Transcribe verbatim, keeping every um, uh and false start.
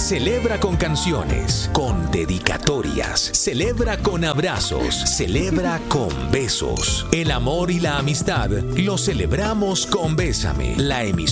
Celebra con canciones, con dedicatorias, celebra con abrazos, celebra con besos. El amor y la amistad lo celebramos con Bésame, la emisión